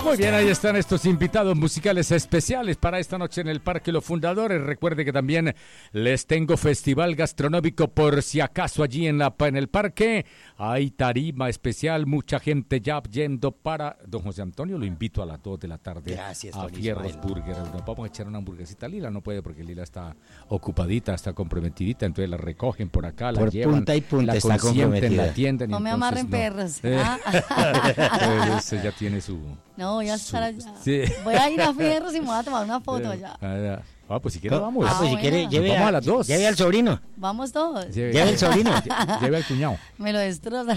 Muy bien, ahí están estos invitados musicales especiales para esta noche en el Parque Los Fundadores. Recuerde que también les tengo festival gastronómico por si acaso allí en el parque. Hay tarima especial, mucha gente ya yendo para... Don José Antonio, lo invito a las 2 de la tarde. Gracias, a don Fierros Ismael. Burger. Nos vamos a echar una hamburguesita. Lila no puede porque Lila está ocupadita, está comprometidita, entonces la recogen por acá, la Por llevan, punta y punta la está consienten, comprometida. la atienden. No me entonces amarren perros. Entonces ella tiene su... No, voy a estar allá. Sí. Voy a ir a Fierros y me voy a tomar una foto allá. Pues si quiere vamos. Pues si bueno. quiere, Vamos a las 2. lleve al sobrino. Vamos todos. Lleve al sobrino. Lleve al cuñado. Me lo destrozan.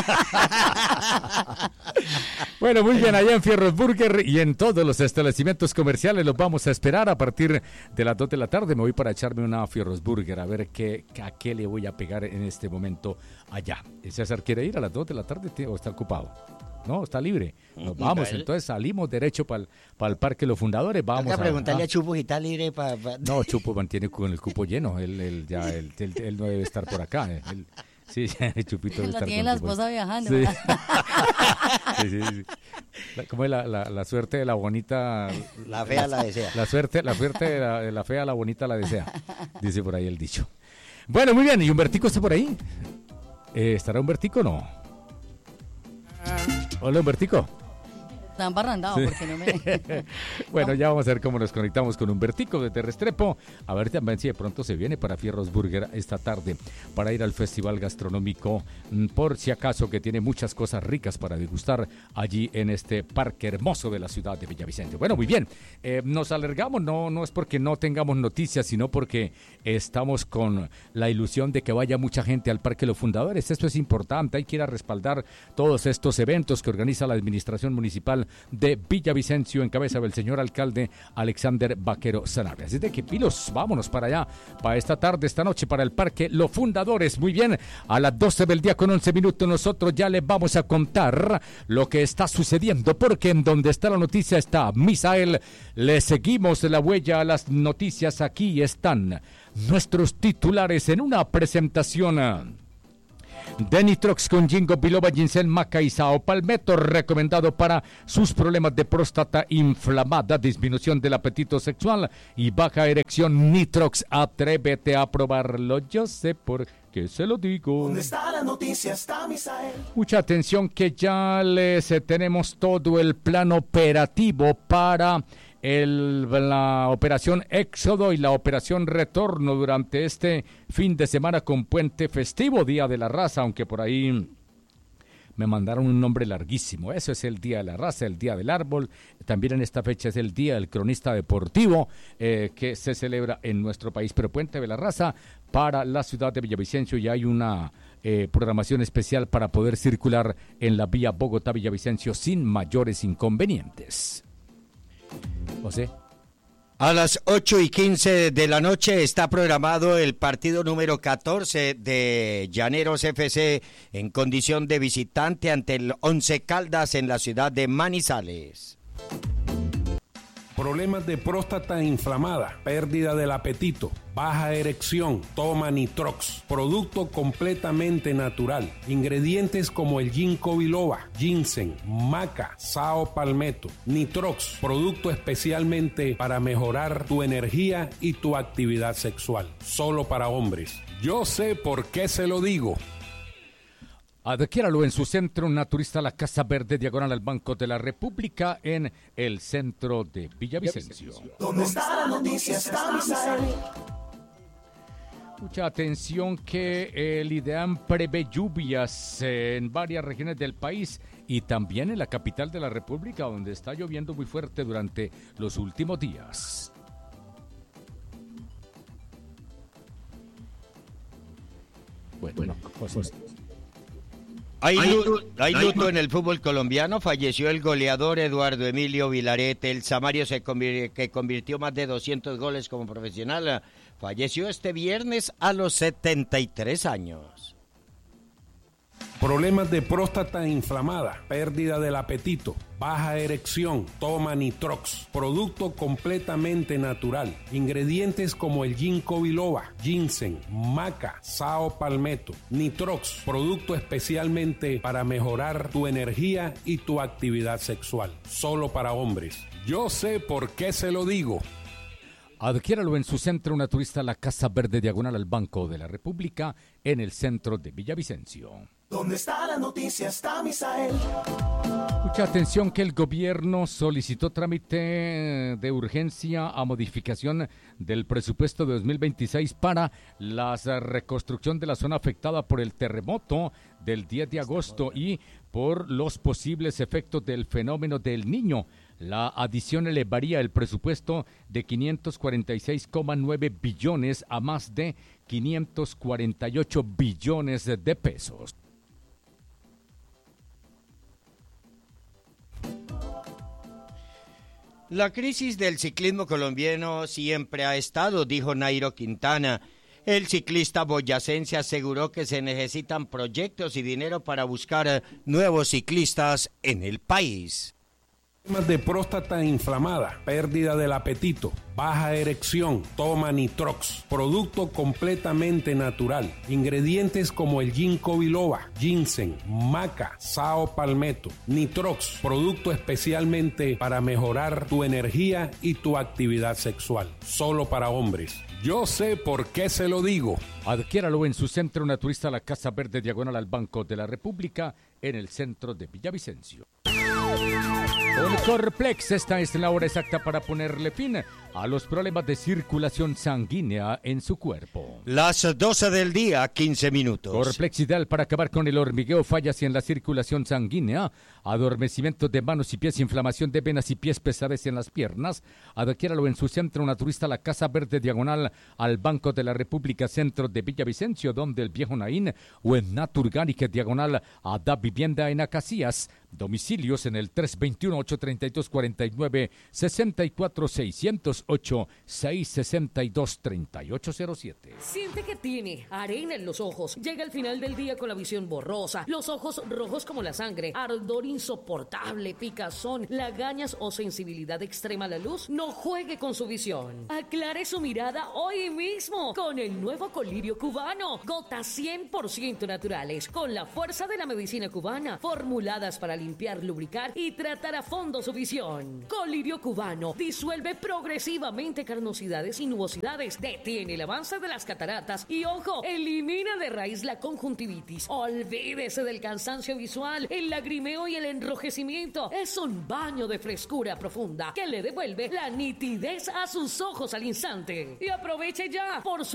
Bueno, muy bien, allá en Fierros Burger y en todos los establecimientos comerciales los vamos a esperar a partir de las 2 de la tarde. Me voy para echarme una Fierros Burger a ver a qué le voy a pegar en este momento allá. ¿César quiere ir a las 2 de la tarde o está ocupado? No, está libre. Nos vamos, entonces salimos derecho para el Parque Los Fundadores. Vamos a preguntarle a Chupo si está libre para... No, Chupo mantiene con el cupo lleno. Él no debe estar por acá. Sí, Chupito debe Lo estar tiene la esposa viajando. Sí. Sí. ¿Cómo es la suerte de la bonita? La fea la desea. La suerte de la fea, la bonita la desea. Dice por ahí el dicho. Bueno, muy bien. ¿Y Humbertico está por ahí? ¿Estará Humbertico o no? Hola, Humbertico. Están barrandados porque no me... Bueno, ya vamos a ver cómo nos conectamos con Humbertico desde Restrepo. A ver también si de pronto se viene para Fierros Burger esta tarde para ir al festival gastronómico, por si acaso, que tiene muchas cosas ricas para degustar allí en este parque hermoso de la ciudad de Villavicencio. Bueno, muy bien. Nos alargamos, no es porque no tengamos noticias, sino porque estamos con la ilusión de que vaya mucha gente al Parque Los Fundadores. Esto es importante, hay que ir a respaldar todos estos eventos que organiza la administración municipal de Villavicencio en cabeza del señor alcalde Alexander Vaquero Sanabria. Así de que, pilos, vámonos para allá, para esta tarde, esta noche, para el Parque Los Fundadores. Muy bien, a las 12 del día con 11 minutos nosotros ya les vamos a contar lo que está sucediendo, porque en donde está la noticia está Misael. Le seguimos la huella a las noticias. Aquí están nuestros titulares en una presentación de Nitrox con Ginkgo biloba, ginseng, maca y sao palmetto, recomendado para sus problemas de próstata inflamada, disminución del apetito sexual y baja erección. Nitrox, atrévete a probarlo. Yo sé por qué se lo digo. ¿Dónde está la noticia? Está Misael. Mucha atención, que ya les tenemos todo el plan operativo para la operación Éxodo y la operación Retorno durante este fin de semana con puente festivo, Día de la Raza, aunque por ahí me mandaron un nombre larguísimo. Eso es el Día de la Raza, el Día del Árbol. También en esta fecha es el Día del Cronista Deportivo, que se celebra en nuestro país. Pero Puente de la Raza para la ciudad de Villavicencio, y hay una programación especial para poder circular en la vía Bogotá-Villavicencio sin mayores inconvenientes. José. A las 8:15 de la noche está programado el partido número 14 de Llaneros FC en condición de visitante ante el Once Caldas en la ciudad de Manizales. Problemas de próstata inflamada, pérdida del apetito, baja erección, toma Nitrox, producto completamente natural. Ingredientes como el Ginkgo biloba, ginseng, maca, sao palmetto. Nitrox, producto especialmente para mejorar tu energía y tu actividad sexual. Solo para hombres. Yo sé por qué se lo digo. Adquiéralo en su centro naturista La Casa Verde, diagonal al Banco de la República, en el centro de Villavicencio. ¿Dónde está la noticia? Está Misael. Mucha atención, que el IDEAM prevé lluvias en varias regiones del país y también en la capital de la República, donde está lloviendo muy fuerte durante los últimos días. Bueno, pues... Hay luto en el fútbol colombiano. Falleció el goleador Eduardo Emilio Vilarete, el samario que convirtió más de 200 goles como profesional. Falleció este viernes a los 73 años. Problemas de próstata inflamada, pérdida del apetito, baja erección, toma Nitrox, producto completamente natural. Ingredientes como el ginkgo biloba, ginseng, maca, sao palmetto. Nitrox, producto especialmente para mejorar tu energía y tu actividad sexual. Solo para hombres. Yo sé por qué se lo digo. Adquiéralo en su centro naturista La Casa Verde, diagonal al Banco de la República, en el centro de Villavicencio. ¿Dónde está la noticia? Está Misael. Mucha atención que el gobierno solicitó trámite de urgencia a modificación del presupuesto de 2026 para la reconstrucción de la zona afectada por el terremoto del 10 de agosto y por los posibles efectos del fenómeno del Niño. La adición elevaría el presupuesto de 546,9 billones a más de 548 billones de pesos. La crisis del ciclismo colombiano siempre ha estado, dijo Nairo Quintana. El ciclista boyacense aseguró que se necesitan proyectos y dinero para buscar nuevos ciclistas en el país. Problemas de próstata inflamada, pérdida del apetito, baja erección, toma Nitrox, producto completamente natural. Ingredientes como el ginkgo biloba, ginseng, maca, sao palmetto. Nitrox, producto especialmente para mejorar tu energía y tu actividad sexual. Solo para hombres. Yo sé por qué se lo digo. Adquiéralo en su centro naturista La Casa Verde, diagonal al Banco de la República, en el centro de Villavicencio. Con Corplex, esta es la hora exacta para ponerle fin a los problemas de circulación sanguínea en su cuerpo. Las 12 del día, 15 minutos. Corplex ideal para acabar con el hormigueo, fallas en la circulación sanguínea, adormecimiento de manos y pies, inflamación de venas y pies, pesadez en las piernas. Adquiéralo en su centro naturista La Casa Verde, diagonal al Banco de la República, centro de Villavicencio, donde el Viejo Naín, o en Naturgánica, diagonal a Da Vivienda en Acacías. Domicilios en el 321-832-49-64-608-662-3807. Siente que tiene arena en los ojos. Llega al final del día con la visión borrosa, los ojos rojos como la sangre, ardor insoportable, picazón, lagañas o sensibilidad extrema a la luz. No juegue con su visión. Aclare su mirada hoy mismo con el nuevo colirio cubano. Gotas 100% naturales con la fuerza de la medicina cubana, formuladas para limpiar, lubricar y tratar a fondo su visión. Colirio cubano disuelve progresivamente carnosidades y nubosidades, detiene el avance de las cataratas y, ojo, elimina de raíz la conjuntivitis. Olvídese del cansancio visual, el lagrimeo y el enrojecimiento. Es un baño de frescura profunda que le devuelve la nitidez a sus ojos al instante. Y aproveche ya por su